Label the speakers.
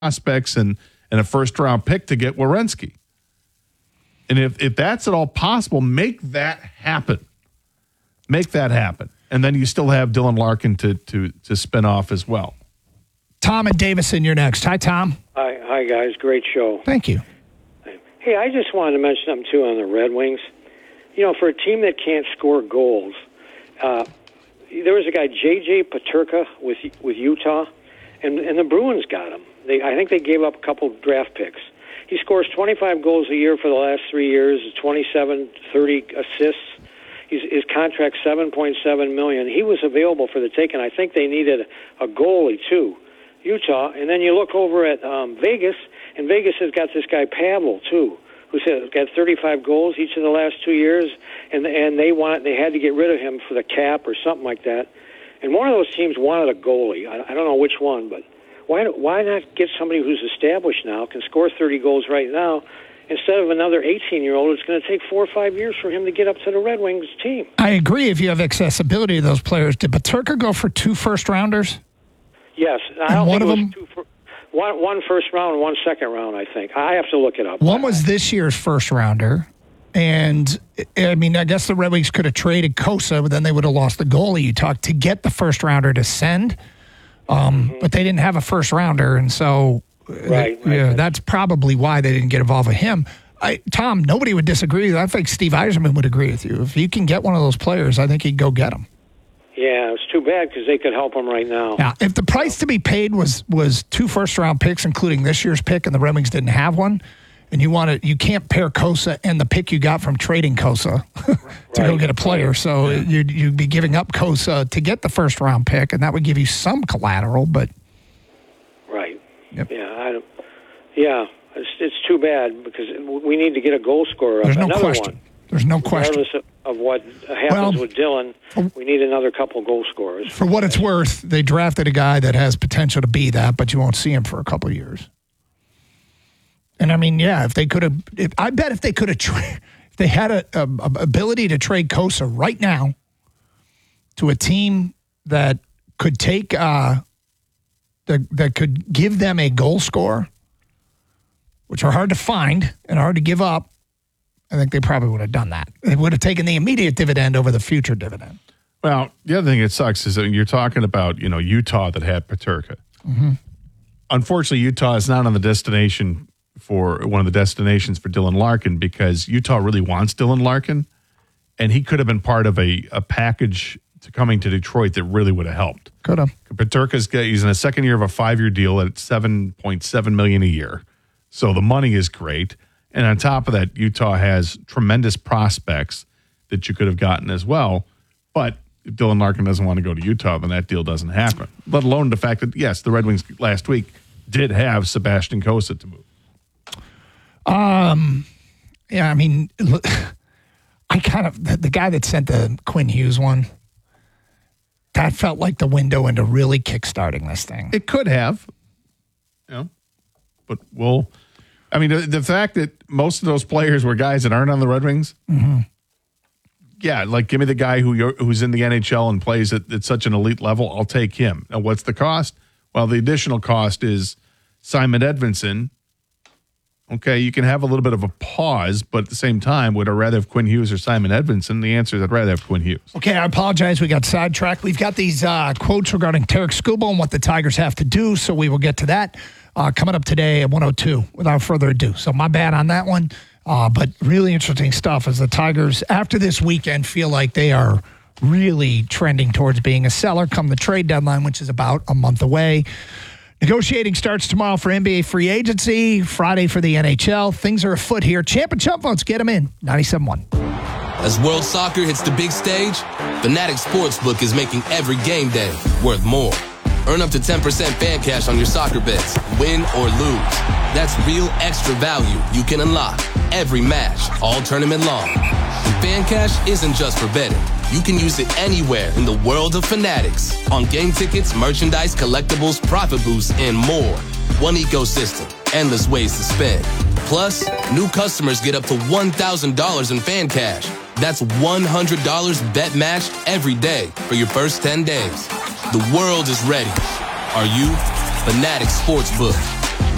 Speaker 1: prospects and a first-round pick to get Werenski. And if that's at all possible, make that happen. Make that happen. And then you still have Dylan Larkin to spin off as well.
Speaker 2: Tom and Davison, you're next. Hi, Tom.
Speaker 3: Hi, guys. Great show.
Speaker 2: Thank you.
Speaker 3: Hey, I just wanted to mention something, too, on the Red Wings. You know, for a team that can't score goals, there was a guy, J.J. Peterka, with Utah, and the Bruins got him. I think they gave up a couple draft picks. He scores 25 goals a year for the last 3 years, 27, 30 assists. His contract $7.7 million. He was available for the taking. I think they needed a goalie too, Utah. And then you look over at Vegas, and Vegas has got this guy Pavel too, who's got 35 goals each of the last 2 years, and they had to get rid of him for the cap or something like that. And one of those teams wanted a goalie. I don't know which one, but why not get somebody who's established now, can score 30 goals right now, instead of another 18-year-old? It's going to take 4 or 5 years for him to get up to the Red Wings team.
Speaker 2: I agree if you have accessibility to those players. Did Peterka go for 2 first-rounders?
Speaker 3: Yes. I don't think it was one first round and one second round, I think. I have to look it up.
Speaker 2: One was this year's first-rounder. And, I mean, I guess the Red Wings could have traded Kosa, but then they would have lost the goalie you talked to get the first-rounder to send. But they didn't have a first-rounder, and so that's probably why they didn't get involved with him. Tom, nobody would disagree. I think Steve Yzerman would agree with you. If you can get one of those players, I think he'd go get him.
Speaker 3: Yeah, it's too bad because they could help him right now.
Speaker 2: Yeah, if the price to be paid was 2 first-round picks, including this year's pick, and the Red Wings didn't have one, and you can't pair Kosa and the pick you got from trading Kosa to go get a player. So you'd be giving up Kosa to get the first-round pick, and that would give you some collateral. But
Speaker 3: right,
Speaker 2: yep.
Speaker 3: It's too bad because we need to get a goal scorer.
Speaker 2: There's no
Speaker 3: another
Speaker 2: question.
Speaker 3: One.
Speaker 2: There's no question.
Speaker 3: Regardless of what happens with Dylan, we need another couple goal scorers.
Speaker 2: For what it's worth, they drafted a guy that has potential to be that, but you won't see him for a couple of years. And I mean, yeah, if they could have, I bet if they could have, if they had a ability to trade Kosa right now to a team that could take, that could give them a goal scorer, which are hard to find and hard to give up, I think they probably would have done that. They would have taken the immediate dividend over the future dividend.
Speaker 1: Well, the other thing that sucks is that you're talking about, Utah that had Peterka.
Speaker 2: Mm-hmm.
Speaker 1: Unfortunately, Utah is not on the destination for one of the destinations for Dylan Larkin because Utah really wants Dylan Larkin, and he could have been part of a package to coming to Detroit that really would have helped.
Speaker 2: Could have.
Speaker 1: He's in a second year of a 5-year deal at $7.7 million a year, so the money is great. And on top of that, Utah has tremendous prospects that you could have gotten as well. But if Dylan Larkin doesn't want to go to Utah, then that deal doesn't happen. Let alone the fact that, yes, the Red Wings last week did have Sebastian Kosa to move.
Speaker 2: Yeah, I mean, I kind of, the guy that sent the Quinn Hughes one, that felt like the window into really kickstarting this thing.
Speaker 1: It could have, but the fact that most of those players were guys that aren't on the Red Wings, yeah, like give me the guy who's in the NHL and plays at such an elite level, I'll take him. Now, what's the cost? Well, the additional cost is Simon Edvinsson. Okay, you can have a little bit of a pause, but at the same time, would I rather have Quinn Hughes or Simon Edvinsson? The answer is I'd rather have Quinn Hughes.
Speaker 2: Okay, I apologize. We got sidetracked. We've got these quotes regarding Tarek Skubal and what the Tigers have to do, so we will get to that coming up today at 1:02 without further ado. So my bad on that one, but really interesting stuff as the Tigers, after this weekend, feel like they are really trending towards being a seller come the trade deadline, which is about a month away. Negotiating starts tomorrow for NBA free agency, Friday for the NHL. Things are afoot here. Champ and Chump votes, get them in. 97.1.
Speaker 4: As World Soccer hits the big stage, Fanatics Sportsbook is making every game day worth more. Earn up to 10% fan cash on your soccer bets, win or lose. That's real extra value you can unlock every match, all tournament long. And fan cash isn't just for betting. You can use it anywhere in the world of Fanatics. On game tickets, merchandise, collectibles, profit boosts, and more. One ecosystem, endless ways to spend. Plus, new customers get up to $1,000 in fan cash. That's $100 bet matched every day for your first 10 days. The world is ready. Are you? Fanatics Sportsbook.